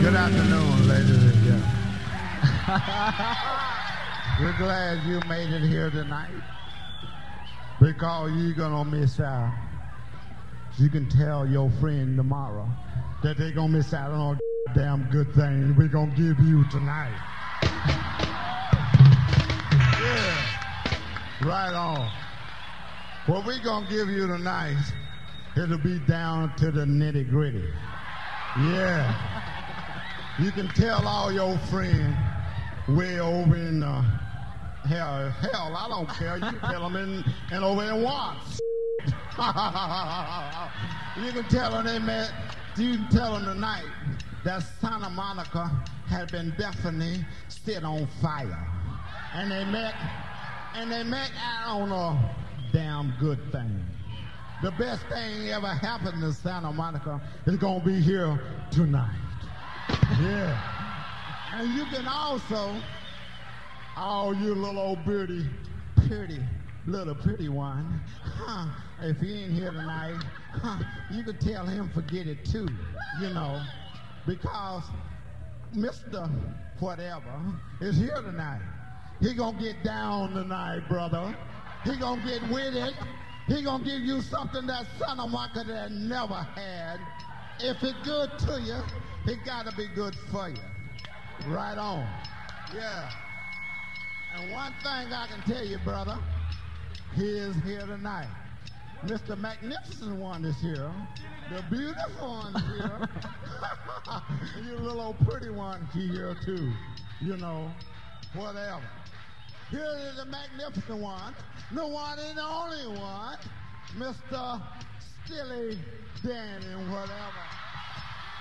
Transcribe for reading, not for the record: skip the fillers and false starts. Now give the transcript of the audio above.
Good afternoon, ladies and gentlemen. We're glad you made it here tonight because you're going to miss out. You can tell your friend tomorrow that they're going to miss out on a damn good thing we're going to give you tonight. Yeah, right on. What we're going to give you tonight, it'll be down to the nitty gritty. Yeah. You can tell all your friends way over in hell, I don't care. You can tell them in over in Watts. You can tell them you can tell them tonight that Santa Monica had been definitely set on fire. And they met out on a damn good thing. The best thing ever happened to Santa Monica is gonna be here tonight. Yeah. And you can also, all you little old pretty one, if he ain't here tonight, you can tell him forget it too, because Mr. Whatever is here tonight. He gonna get down tonight, brother. He gonna get with it. He gonna give you something that Santa Monica that never had. If it's good to you, it gotta be good for you. Right on. Yeah. And one thing I can tell you, brother, he is here tonight. Mr. Magnificent One is here. The beautiful one is here. You little old pretty one here too. Whatever. Here is the magnificent one, the one and only one, Mr. Stilly Danny, whatever.